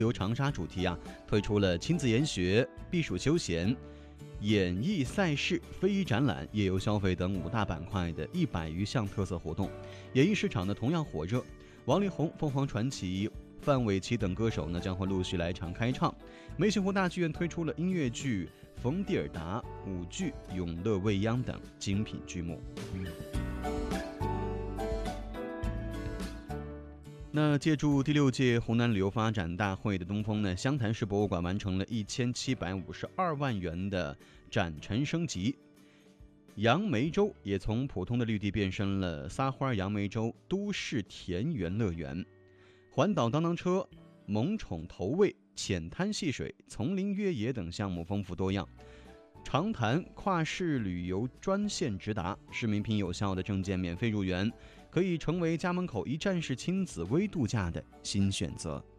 由长沙主题推出了亲子研学、避暑休闲、演艺赛事、非遗展览、夜游消费等5大板块的100余项特色活动。演艺市场呢同样火热，王力宏、凤凰传奇、范玮琪等歌手呢将会陆续来场开唱。梅溪湖大剧院推出了音乐剧《冯蒂尔达》、舞剧《永乐未央》等精品剧目。那借助第6届湖南旅游发展大会的东风呢，湘潭市博物馆完成了1752万元的展陈升级，杨梅洲也从普通的绿地变身了撒花杨梅洲都市田园乐园，环岛当当车、萌宠投喂、浅滩戏水、丛林越野等项目丰富多样。长潭跨市旅游专线直达，市民凭有效的证件免费入园，可以成为家门口一站式亲子微度假的新选择。